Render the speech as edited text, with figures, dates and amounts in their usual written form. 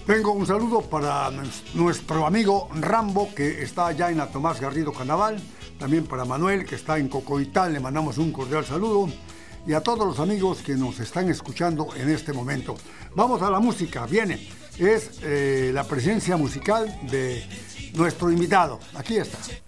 Tengo un saludo para nuestro amigo Rambo, que está allá en la Tomás Garrido Canaval. También para Manuel, que está en Cocoitán, le mandamos un cordial saludo. Y a todos los amigos que nos están escuchando en este momento. Vamos a la música, viene. Es la presencia musical de nuestro invitado. Aquí está.